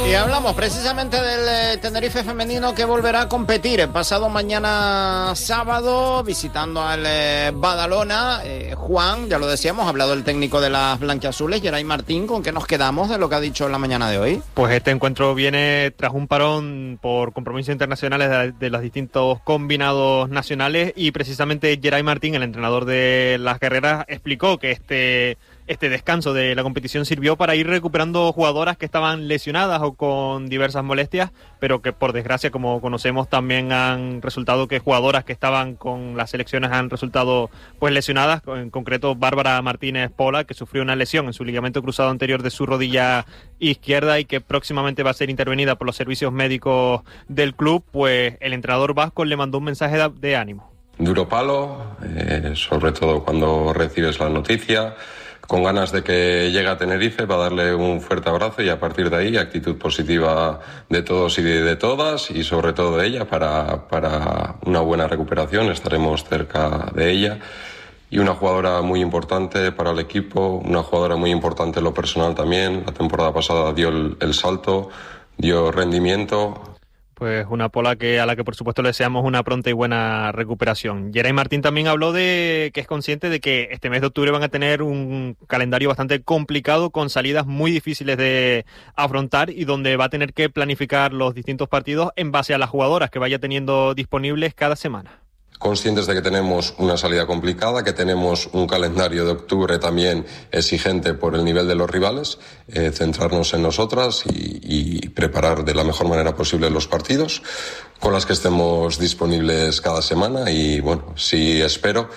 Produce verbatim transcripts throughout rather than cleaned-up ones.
Y hablamos precisamente del eh, Tenerife femenino que volverá a competir el pasado mañana sábado visitando al eh, Badalona. Eh, Juan, ya lo decíamos, ha hablado el técnico de las blanquiazules, Geray Martín. ¿Con qué nos quedamos de lo que ha dicho en la mañana de hoy? Pues este encuentro viene tras un parón por compromisos internacionales de, de los distintos combinados nacionales, y precisamente Geray Martín, el entrenador de las guerreras, explicó que este... Este descanso de la competición sirvió para ir recuperando jugadoras que estaban lesionadas o con diversas molestias, pero que por desgracia, como conocemos, también han resultado que jugadoras que estaban con las selecciones han resultado pues lesionadas. En concreto, Bárbara Martínez Pola, que sufrió una lesión en su ligamento cruzado anterior de su rodilla izquierda y que próximamente va a ser intervenida por los servicios médicos del club. Pues el entrenador vasco le mandó un mensaje de, de ánimo. Duro palo, eh, sobre todo cuando recibes la noticia, con ganas de que llegue a Tenerife para darle un fuerte abrazo, y a partir de ahí actitud positiva de todos y de, de todas, y sobre todo de ella para, para una buena recuperación. Estaremos cerca de ella, y una jugadora muy importante para el equipo, una jugadora muy importante en lo personal también. La temporada pasada dio el, el salto, dio rendimiento. Pues una Pola que a la que por supuesto le deseamos una pronta y buena recuperación. Geray Martín también habló de que es consciente de que este mes de octubre van a tener un calendario bastante complicado, con salidas muy difíciles de afrontar, y donde va a tener que planificar los distintos partidos en base a las jugadoras que vaya teniendo disponibles cada semana. Conscientes de que tenemos una salida complicada, que tenemos un calendario de octubre también exigente por el nivel de los rivales, eh, centrarnos en nosotras y, y preparar de la mejor manera posible los partidos con las que estemos disponibles cada semana. Y bueno, sí espero,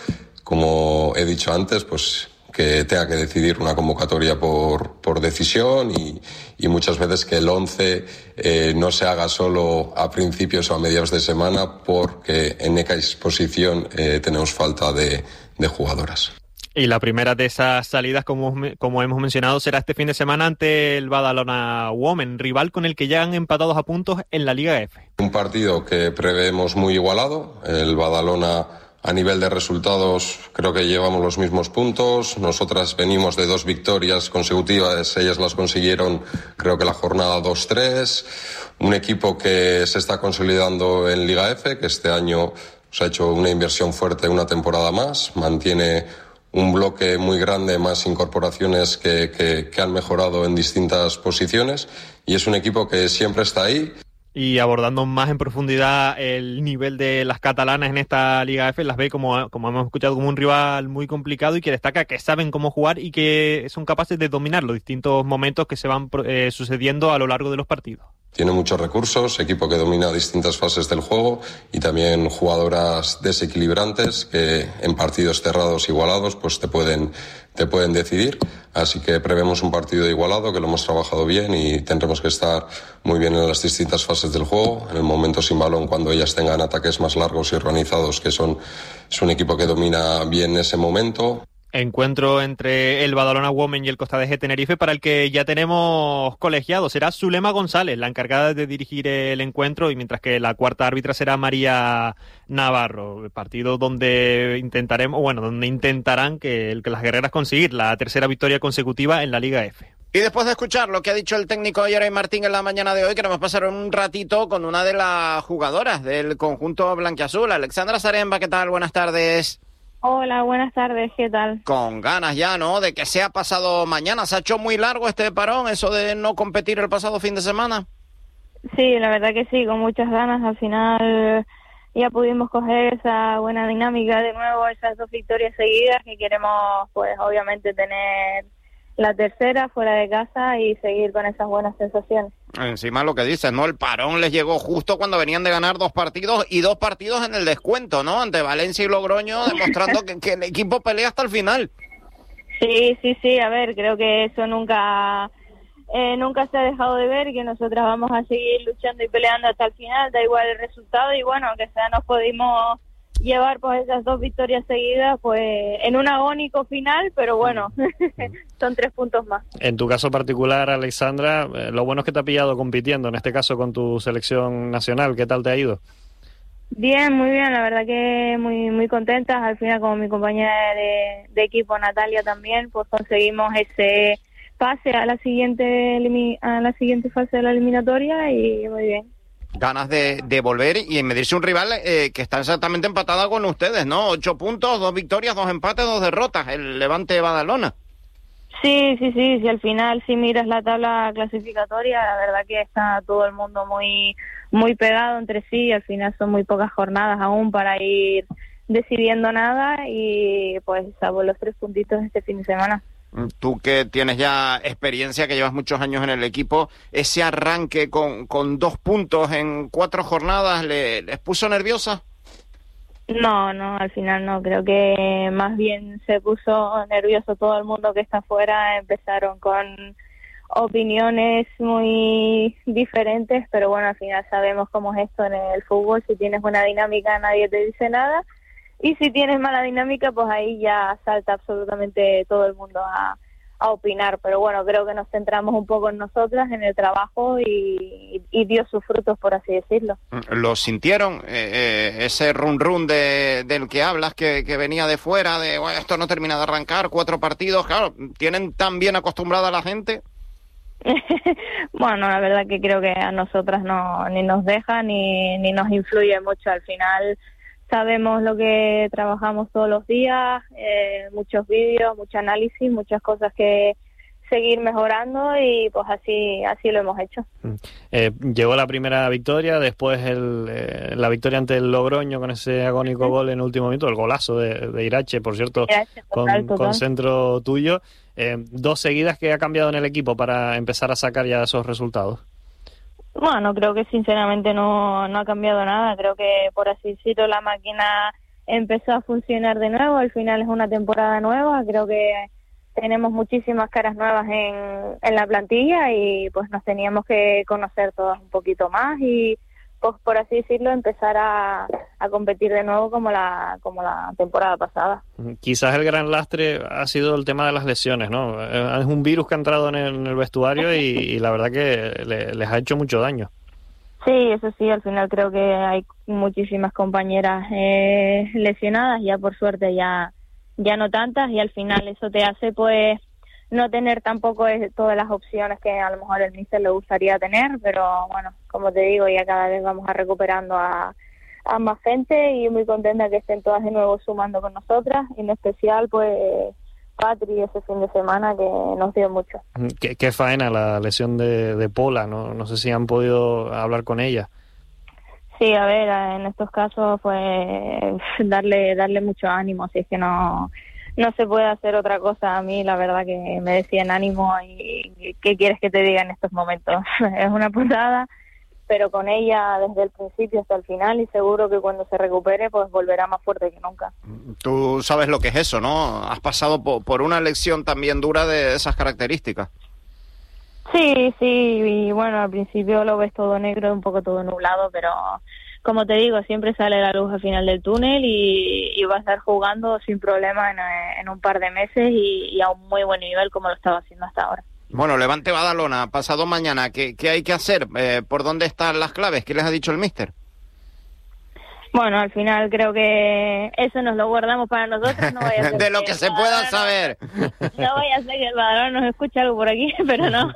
como he dicho antes, pues que tenga que decidir una convocatoria por, por decisión, y, y muchas veces que el once eh, no se haga solo a principios o a mediados de semana, porque en X posición eh, tenemos falta de, de jugadoras. Y la primera de esas salidas, como, como hemos mencionado, será este fin de semana ante el Badalona Women, rival con el que ya han empatados a puntos en la Liga F. Un partido que prevemos muy igualado. El Badalona, a nivel de resultados, creo que llevamos los mismos puntos. Nosotras venimos de dos victorias consecutivas, ellas las consiguieron creo que la jornada dos tres. Un equipo que se está consolidando en Liga F, que este año se ha hecho una inversión fuerte una temporada más, mantiene un bloque muy grande, más incorporaciones que, que, que han mejorado en distintas posiciones, y es un equipo que siempre está ahí. Y abordando más en profundidad el nivel de las catalanas en esta Liga F, las ve, como, como hemos escuchado, como un rival muy complicado, y que destaca que saben cómo jugar y que son capaces de dominar los distintos momentos que se van eh, sucediendo a lo largo de los partidos. Tiene muchos recursos, equipo que domina distintas fases del juego, y también jugadoras desequilibrantes que en partidos cerrados igualados pues te pueden, te pueden decidir. Así que prevemos un partido igualado, que lo hemos trabajado bien, y tendremos que estar muy bien en las distintas fases del juego. En el momento sin balón, cuando ellas tengan ataques más largos y organizados, que son, es un equipo que domina bien ese momento. Encuentro entre el Badalona Women y el Costa de G Tenerife, para el que ya tenemos colegiado. Será Zulema González la encargada de dirigir el encuentro, y mientras que la cuarta árbitra será María Navarro. El partido donde intentaremos, bueno, donde intentarán que, el, que las guerreras conseguir la tercera victoria consecutiva en la Liga F. Y después de escuchar lo que ha dicho el técnico Geray Martín en la mañana de hoy, queremos pasar un ratito con una de las jugadoras del conjunto blanquiazul, Alexandra Zaremba. ¿Qué tal? Buenas tardes. Hola, buenas tardes, ¿qué tal? Con ganas ya, ¿no?, de que sea pasado mañana. ¿Se ha hecho muy largo este parón, eso de no competir el pasado fin de semana? Sí, la verdad que sí, con muchas ganas. Al final ya pudimos coger esa buena dinámica de nuevo, esas dos victorias seguidas, que queremos, pues obviamente, tener la tercera fuera de casa y seguir con esas buenas sensaciones. Encima lo que dices, ¿no? El parón les llegó justo cuando venían de ganar dos partidos, y dos partidos en el descuento, ¿no? Ante Valencia y Logroño, demostrando que, que el equipo pelea hasta el final. Sí, sí, sí, a ver, creo que eso nunca eh, nunca se ha dejado de ver, y que nosotras vamos a seguir luchando y peleando hasta el final, da igual el resultado, y bueno, que sea nos pudimos llevar pues esas dos victorias seguidas pues en un agónico final, pero bueno, son tres puntos más. En tu caso particular, Alexandra, eh, lo bueno es que te ha pillado compitiendo, en este caso con tu selección nacional. ¿Qué tal te ha ido? Bien, muy bien, la verdad que muy muy contentas. Al final, como mi compañera de, de equipo Natalia también, pues conseguimos ese pase a la siguiente elimi- a la siguiente fase de la eliminatoria y muy bien. Ganas de, de volver y medirse un rival eh, que está exactamente empatada con ustedes, ¿no? Ocho puntos, dos victorias, dos empates, dos derrotas, el Levante Badalona. Sí, sí, sí, sí, al final si miras la tabla clasificatoria, la verdad que está todo el mundo muy muy pegado entre sí, al final son muy pocas jornadas aún para ir decidiendo nada y pues salvo los tres puntitos este fin de semana. Tú que tienes ya experiencia, que llevas muchos años en el equipo, ese arranque con, con dos puntos en cuatro jornadas, ¿le, les puso nerviosa? No, no, al final no, creo que más bien se puso nervioso todo el mundo que está afuera, empezaron con opiniones muy diferentes, pero bueno, al final sabemos cómo es esto en el fútbol, si tienes buena dinámica nadie te dice nada. Y si tienes mala dinámica, pues ahí ya salta absolutamente todo el mundo a, a opinar. Pero bueno, creo que nos centramos un poco en nosotras, en el trabajo y, y dio sus frutos, por así decirlo. ¿Lo sintieron? Eh, eh, ese run run de, del que hablas, que, que venía de fuera, de bueno, esto no termina de arrancar, cuatro partidos, claro, ¿tienen tan bien acostumbrada a la gente? Bueno, la verdad que creo que a nosotras no ni nos deja ni, ni nos influye mucho. Al final sabemos lo que trabajamos todos los días, eh, muchos vídeos, mucho análisis, muchas cosas que seguir mejorando y pues así así lo hemos hecho. Eh, llegó la primera victoria, después el, eh, la victoria ante el Logroño con ese agónico gol en el último minuto, el golazo de, de Irache, por cierto, Irache, total, con, total. con centro tuyo. Eh, dos seguidas que ha cambiado en el equipo para empezar a sacar ya esos resultados. Bueno, creo que sinceramente no, no ha cambiado nada. Creo que, por así decirlo, la máquina empezó a funcionar de nuevo. Al final es una temporada nueva. Creo que tenemos muchísimas caras nuevas en, en la plantilla y pues nos teníamos que conocer todas un poquito más y, pues por así decirlo, empezar a, a competir de nuevo como la, como la temporada pasada. Quizás el gran lastre ha sido el tema de las lesiones, ¿no? Es un virus que ha entrado en el, en el vestuario y, y la verdad que le, les ha hecho mucho daño. Sí, eso sí, al final creo que hay muchísimas compañeras eh, lesionadas, ya por suerte ya, ya no tantas, y al final eso te hace pues no tener tampoco todas las opciones que a lo mejor el míster le gustaría tener, pero bueno, como te digo, ya cada vez vamos a recuperando a, a más gente y muy contenta que estén todas de nuevo sumando con nosotras, en especial pues Patri ese fin de semana que nos dio mucho. Qué, qué faena la lesión de, de Pola, ¿no? No sé si han podido hablar con ella. Sí, a ver, en estos casos pues darle darle mucho ánimo, si es que no no se puede hacer otra cosa. A mí la verdad que me decían ánimo y ¿qué quieres que te diga en estos momentos? Es una putada, pero con ella desde el principio hasta el final y seguro que cuando se recupere pues volverá más fuerte que nunca. Tú sabes lo que es eso, ¿no? Has pasado por, por una lección también dura de esas características. Sí, sí, y bueno, al principio lo ves todo negro, un poco todo nublado, pero como te digo, siempre sale la luz al final del túnel y, y va a estar jugando sin problema en, en un par de meses y, y a un muy buen nivel como lo estaba haciendo hasta ahora. Bueno, Levante Badalona, pasado mañana, ¿qué, qué hay que hacer? Eh, ¿Por dónde están las claves? ¿Qué les ha dicho el míster? Bueno, al final creo que eso nos lo guardamos para nosotros. No vaya a ser de lo que que se Badalona, pueda saber. No vaya a ser que el Badalona nos escuche algo por aquí, pero no.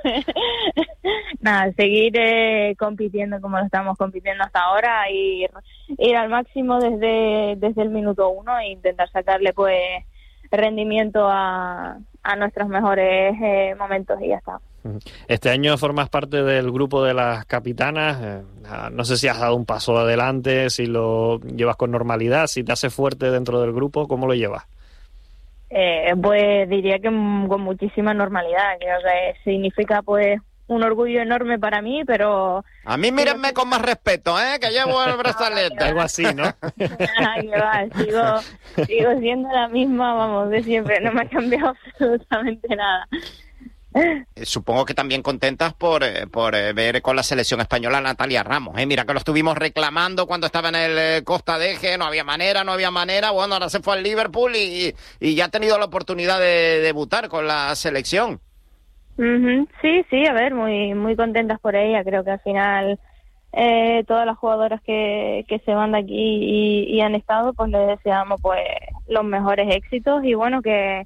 Nada, seguir eh, compitiendo como lo estamos compitiendo hasta ahora, ir, ir al máximo desde, desde el minuto uno e intentar sacarle pues rendimiento a, a nuestros mejores eh, momentos y ya está. Este año formas parte del grupo de las capitanas. Eh, no sé si has dado un paso adelante, si lo llevas con normalidad, si te hace fuerte dentro del grupo, ¿cómo lo llevas? Eh, pues diría que con muchísima normalidad. Creo que significa pues un orgullo enorme para mí, pero... A mí mírenme con más respeto, ¿eh? Que llevo el brazalete. Algo así, ¿no? Ah, que va, sigo, sigo siendo la misma, vamos, de siempre. No me ha cambiado absolutamente nada. Supongo que también contentas por, eh, por eh, ver con la selección española a Natalia Ramos. ¿eh? Mira que lo estuvimos reclamando cuando estaba en el eh, Costa de Eje, no había manera, no había manera. Bueno, ahora se fue al Liverpool y, y ya ha tenido la oportunidad de debutar con la selección. Uh-huh. Sí, sí, a ver, muy muy contentas por ella. Creo que al final eh, todas las jugadoras que, que se van de aquí y, y han estado, pues les deseamos pues los mejores éxitos y bueno, que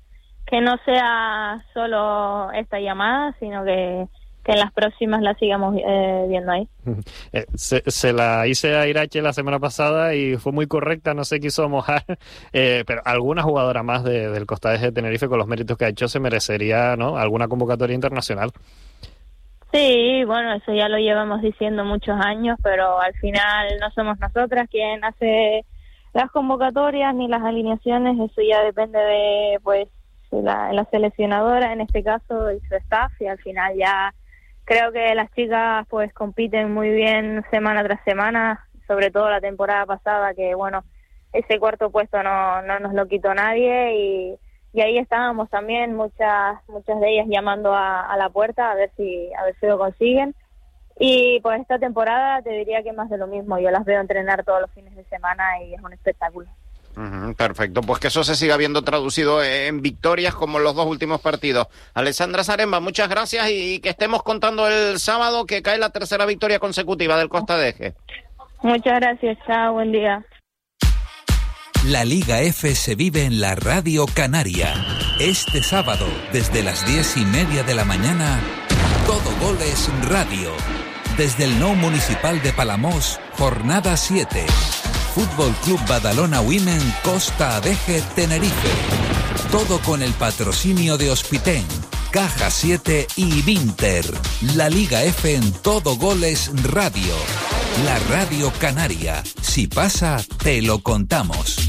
que no sea solo esta llamada, sino que, que en las próximas la sigamos eh, viendo ahí. Eh, se, se la hice a Irache la semana pasada y fue muy correcta, no se quiso mojar, eh, pero alguna jugadora más de, del Costa Eje de Tenerife, con los méritos que ha hecho, se merecería, ¿no?, alguna convocatoria internacional. Sí, bueno, eso ya lo llevamos diciendo muchos años, pero al final no somos nosotras quien hace las convocatorias ni las alineaciones, eso ya depende de, pues, la, la seleccionadora, en este caso, y su staff, y al final ya creo que las chicas pues compiten muy bien semana tras semana, sobre todo la temporada pasada, que bueno, ese cuarto puesto no, no nos lo quitó nadie, y, y ahí estábamos también muchas muchas de ellas llamando a, a la puerta a ver si a ver si lo consiguen. Y pues esta temporada te diría que más de lo mismo, yo las veo entrenar todos los fines de semana y es un espectáculo. Uh-huh, perfecto, pues que eso se siga viendo traducido en victorias como en los dos últimos partidos. Alessandra Zaremba, muchas gracias y que estemos contando el sábado que cae la tercera victoria consecutiva del Costa de Eje. Muchas gracias, chao, buen día. La Liga F se vive en la Radio Canaria. Este sábado, desde las diez y media de la mañana, Todo Goles Radio. Desde el Nou Municipal de Palamós, jornada siete. Fútbol Club Badalona Women Costa Adeje Tenerife. Todo con el patrocinio de Hospitén, Caja siete y Vinter. La Liga F en Todo Goles Radio. La Radio Canaria. Si pasa, te lo contamos.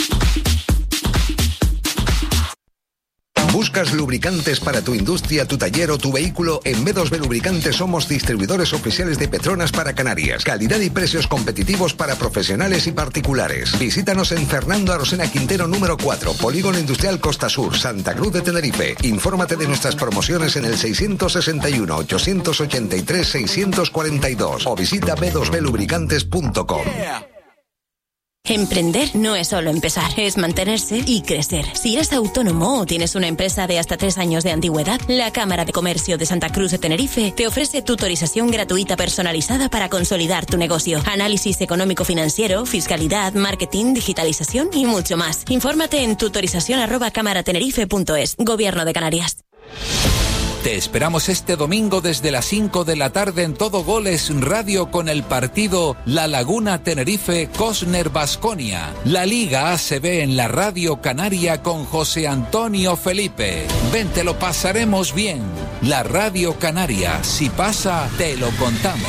¿Buscas lubricantes para tu industria, tu taller o tu vehículo? En B dos B Lubricantes somos distribuidores oficiales de Petronas para Canarias. Calidad y precios competitivos para profesionales y particulares. Visítanos en Fernando Arosena Quintero número cuatro, Polígono Industrial Costa Sur, Santa Cruz de Tenerife. Infórmate de nuestras promociones en el seiscientos sesenta y uno, ochocientos ochenta y tres, seiscientos cuarenta y dos o visita b dos b lubricantes punto com. Yeah. Emprender no es solo empezar, es mantenerse y crecer. Si eres autónomo o tienes una empresa de hasta tres años de antigüedad, la Cámara de Comercio de Santa Cruz de Tenerife te ofrece tutorización gratuita personalizada para consolidar tu negocio. Análisis económico-financiero, fiscalidad, marketing, digitalización y mucho más. Infórmate en tutorización arroba cámaratenerife punto es. Gobierno de Canarias. Te esperamos este domingo desde las cinco de la tarde en Todo Goles Radio con el partido La Laguna Tenerife Cosner Baskonia. La Liga A se ve en la Radio Canaria con José Antonio Felipe. Ven, te lo pasaremos bien. La Radio Canaria, si pasa, te lo contamos.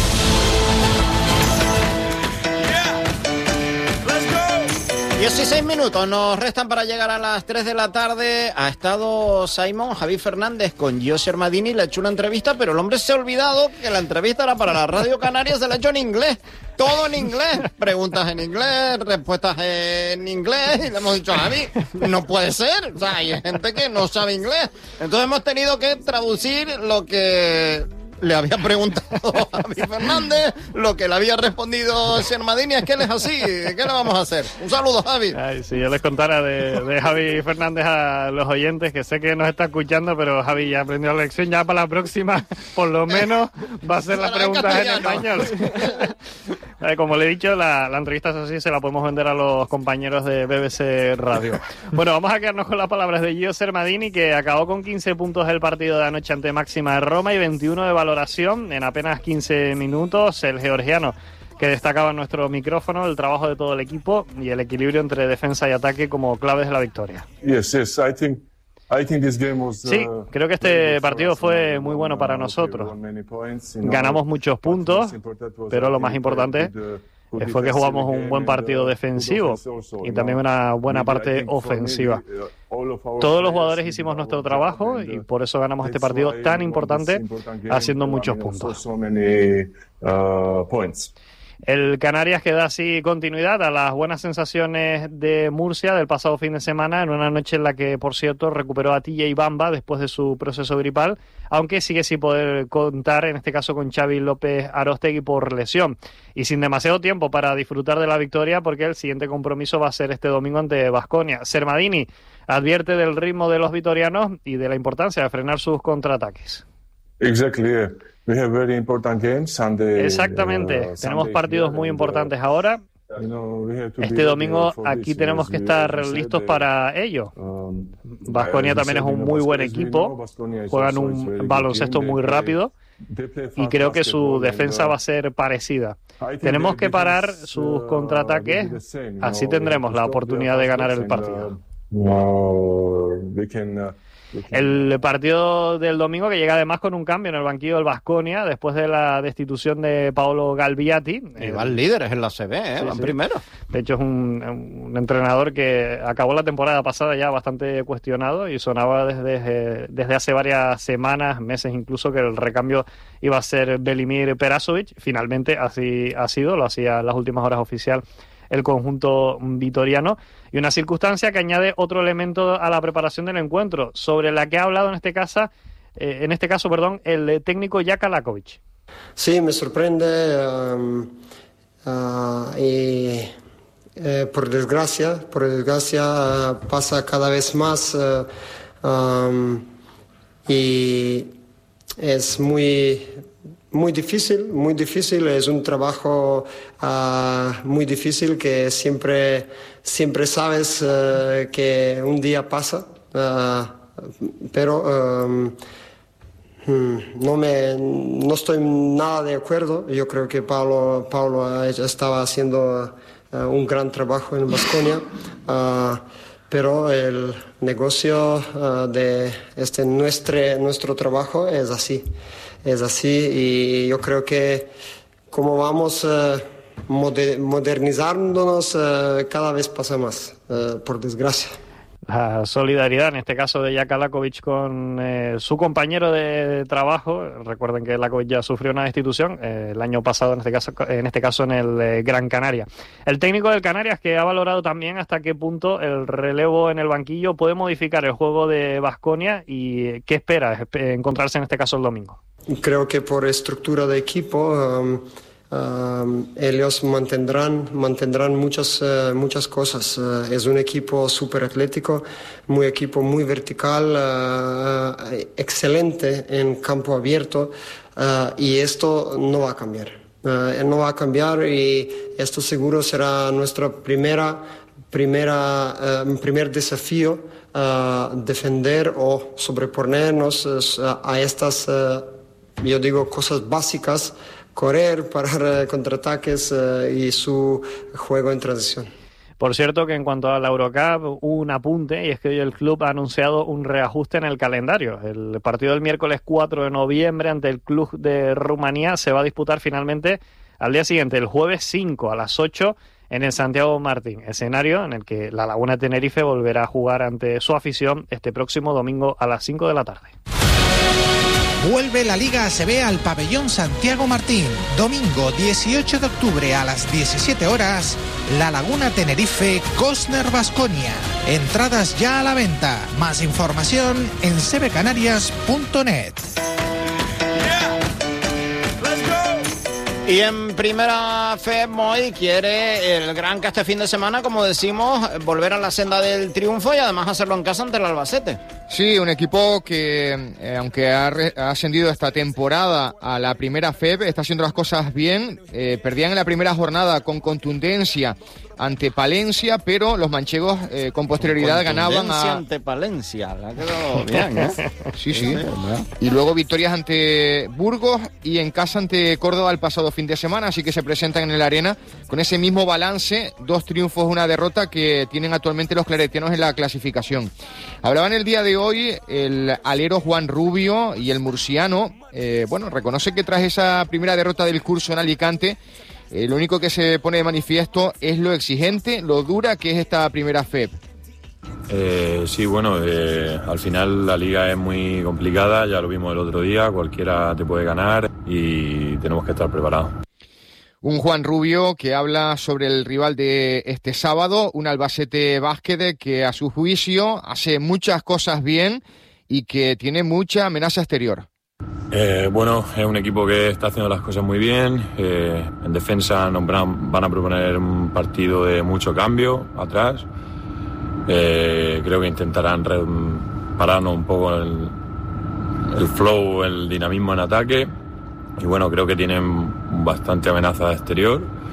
dieciséis minutos nos restan para llegar a las tres de la tarde. Ha estado Simon Javi Fernández con Gio Sermadini, le ha hecho una entrevista, pero el hombre se ha olvidado que la entrevista era para la Radio Canaria, se la ha hecho en inglés. Todo en inglés, preguntas en inglés, respuestas en inglés, y le hemos dicho a Javi, no puede ser, o sea, hay gente que no sabe inglés. Entonces hemos tenido que traducir lo que le había preguntado a Javi Fernández, lo que le había respondido Sermadini, es que él es así, ¿qué le vamos a hacer? Un saludo, Javi. Ay, si yo les contara de, de Javi Fernández a los oyentes, que sé que nos está escuchando, pero Javi ya aprendió la lección, ya para la próxima, por lo menos, va a hacer las preguntas en español. Como le he dicho, la, la entrevista es así, se la podemos vender a los compañeros de B B C Radio. Bueno, vamos a quedarnos con las palabras de Gio Sermadini, que acabó con quince puntos el partido de anoche ante Máxima de Roma y veintiuno de valor en apenas quince minutos. El georgiano que destacaba en nuestro micrófono el trabajo de todo el equipo y el equilibrio entre defensa y ataque como claves de la victoria. Yes, yes, I think, I think this game was, uh, sí, creo que este partido fue muy bueno para nosotros. Ganamos muchos puntos, pero lo más importante fue que jugamos un buen partido defensivo y también una buena parte ofensiva. Todos los jugadores hicimos nuestro trabajo y por eso ganamos este partido tan importante, haciendo muchos puntos. El Canarias que da así continuidad a las buenas sensaciones de Murcia del pasado fin de semana, en una noche en la que, por cierto, recuperó a T J Bamba después de su proceso gripal, aunque sigue sin poder contar, en este caso, con Xavi López Aróstegui por lesión. Y sin demasiado tiempo para disfrutar de la victoria, porque el siguiente compromiso va a ser este domingo ante Baskonia. Sermadini advierte del ritmo de los vitorianos y de la importancia de frenar sus contraataques. Exactly, yeah. We have very important games and the, Exactamente, uh, tenemos partidos muy importantes ahora. Este domingo aquí tenemos que estar listos para ello. Baskonia también es un muy buen equipo, juegan un baloncesto muy rápido y creo que su defensa va a ser parecida. Tenemos que parar sus contraataques, así tendremos la oportunidad de ganar el partido. El partido del domingo, que llega además con un cambio en el banquillo del Baskonia después de la destitución de Paolo Galbiati. Y van líderes en la C B, ¿eh? Sí, van sí. primero. De hecho, es un, un entrenador que acabó la temporada pasada ya bastante cuestionado y sonaba desde, desde hace varias semanas, meses incluso, que el recambio iba a ser Velimir Perasovic. Finalmente así ha sido, lo hacía en las últimas horas oficial el conjunto vitoriano, y una circunstancia que añade otro elemento a la preparación del encuentro, sobre la que ha hablado en este caso, eh, en este caso, perdón, el técnico Jaka Lakovic. Sí, me sorprende um, uh, y eh, por desgracia, por desgracia uh, pasa cada vez más uh, um, y es muy Muy difícil, muy difícil, es un trabajo uh, muy difícil que siempre, siempre sabes uh, que un día pasa, uh, pero um, no, me, no estoy nada de acuerdo. Yo creo que Paulo, Paulo estaba haciendo uh, un gran trabajo en Baskonia, uh, pero el negocio uh, de este nuestro, nuestro trabajo es así. Es así y yo creo que como vamos uh, moder- modernizándonos uh, cada vez pasa más, uh, por desgracia. La solidaridad, en este caso de Jaka Lakovic con eh, su compañero de trabajo. Recuerden que Lakovic ya sufrió una destitución eh, el año pasado, en este caso en este caso en el eh, Gran Canaria. El técnico del Canarias, que ha valorado también hasta qué punto el relevo en el banquillo puede modificar el juego de Baskonia y qué espera encontrarse en este caso el domingo. Creo que por estructura de equipo um, um, ellos mantendrán, mantendrán muchas, uh, muchas cosas. Uh, es un equipo súper atlético, muy equipo muy vertical, uh, excelente en campo abierto uh, y esto no va a cambiar. Uh, no va a cambiar y esto seguro será nuestra primera, primera, uh, primer desafío, uh, defender o sobreponernos uh, a estas uh, yo digo cosas básicas, correr, parar contraataques uh, y su juego en transición. Por cierto que en cuanto a la Eurocup, un apunte, y es que hoy el club ha anunciado un reajuste en el calendario. El partido del miércoles cuatro de noviembre ante el club de Rumanía se va a disputar finalmente al día siguiente, el jueves cinco a las ocho, en el Santiago Martín, escenario en el que la Laguna Tenerife volverá a jugar ante su afición este próximo domingo a las cinco de la tarde. Vuelve la Liga A C B al pabellón Santiago Martín. Domingo dieciocho de octubre a las diecisiete horas, La Laguna Tenerife, Cosner Baskonia. Entradas ya a la venta. Más información en c b canarias punto net. Y en primera F E B, Moy quiere el Gran que este fin de semana, como decimos, volver a la senda del triunfo y además hacerlo en casa ante el Albacete. Sí, un equipo que, eh, aunque ha, re- ha ascendido esta temporada a la primera F E B, está haciendo las cosas bien. Eh, perdían en la primera jornada con contundencia ante Palencia, pero los manchegos eh, con posterioridad ganaban a... ante Palencia, la ha quedado bien, ¿eh? Sí, sí. Y luego victorias ante Burgos y en casa ante Córdoba el pasado fin de semana, así que se presentan en el Arena con ese mismo balance, dos triunfos, una derrota que tienen actualmente los claretianos en la clasificación. Hablaban el día de hoy el alero Juan Rubio y el murciano, eh, bueno, reconoce que tras esa primera derrota del curso en Alicante, Eh, lo único que se pone de manifiesto es lo exigente, lo dura que es esta primera F E B. Eh, sí, bueno, eh, al final la liga es muy complicada, ya lo vimos el otro día, cualquiera te puede ganar y tenemos que estar preparados. Un Juan Rubio que habla sobre el rival de este sábado, un Albacete Basket que a su juicio hace muchas cosas bien y que tiene mucha amenaza exterior. Eh, bueno, es un equipo que está haciendo las cosas muy bien. Eh, en defensa nos van, van a proponer un partido de mucho cambio atrás. Eh, creo que intentarán re, pararnos un poco el, el flow, el dinamismo en ataque. Y bueno, creo que tienen bastante amenaza exterior.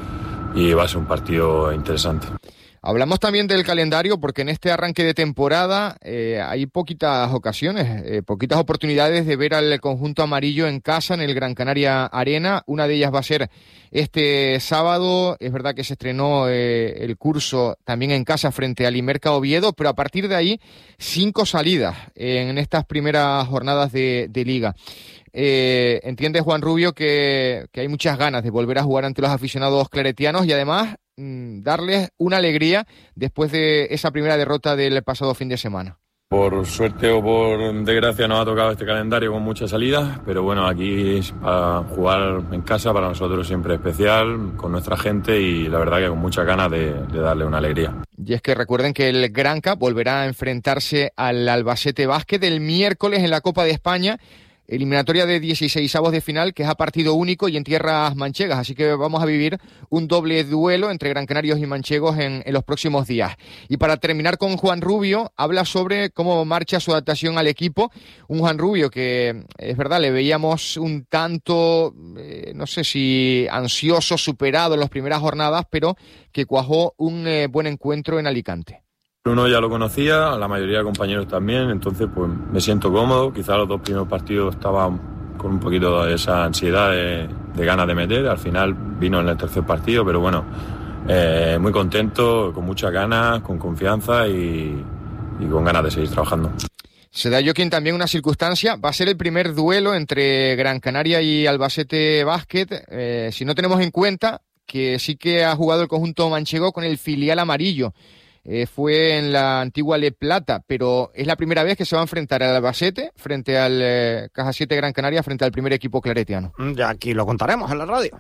y va a ser un partido interesante. Hablamos también del calendario porque en este arranque de temporada eh, hay poquitas ocasiones, eh, poquitas oportunidades de ver al conjunto amarillo en casa en el Gran Canaria Arena. Una de ellas va a ser este sábado. Es verdad que se estrenó eh, el curso también en casa frente al Imerca Oviedo, pero a partir de ahí cinco salidas en estas primeras jornadas de, de liga. Eh, entiende Juan Rubio que, que hay muchas ganas de volver a jugar ante los aficionados claretianos y además mmm, darles una alegría después de esa primera derrota del pasado fin de semana. Por suerte o por desgracia nos ha tocado este calendario con muchas salidas, pero bueno, aquí para jugar en casa para nosotros siempre especial, con nuestra gente y la verdad que con muchas ganas de, de darle una alegría. Y es que recuerden que el Granca volverá a enfrentarse al Albacete Basket el miércoles en la Copa de España, eliminatoria de dieciseisavos de final, que es a partido único y en tierras manchegas, así que vamos a vivir un doble duelo entre Gran Canarios y manchegos en, en los próximos días. Y para terminar con Juan Rubio, habla sobre cómo marcha su adaptación al equipo, un Juan Rubio que, es verdad, le veíamos un tanto, eh, no sé si ansioso, superado en las primeras jornadas, pero que cuajó un eh, buen encuentro en Alicante. Uno ya lo conocía, la mayoría de compañeros también, entonces pues me siento cómodo. Quizás los dos primeros partidos estaba con un poquito de esa ansiedad de, de ganas de meter, al final vino en el tercer partido, pero bueno, eh, muy contento, con muchas ganas, con confianza y, y con ganas de seguir trabajando. Se da, Joaquín, también una circunstancia, va a ser el primer duelo entre Gran Canaria y Albacete Basket, eh, si no tenemos en cuenta que sí que ha jugado el conjunto manchego con el filial amarillo. Eh, fue en la antigua Le Plata, pero es la primera vez que se va a enfrentar al Albacete frente al eh, Caja siete Gran Canaria, frente al primer equipo claretiano. Ya aquí lo contaremos en la radio.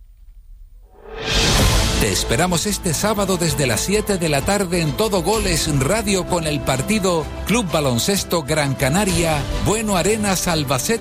Te esperamos este sábado desde las siete de la tarde en Todo Goles Radio con el partido Club Baloncesto Gran Canaria, Bueno Arenas Albacete.